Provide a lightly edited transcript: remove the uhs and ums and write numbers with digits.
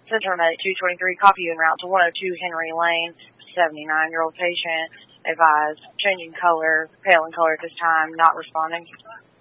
Central Medic 223, copy you en route to 102 Henry Lane, 79-year-old patient, advised, changing color, pale in color at this time, not responding.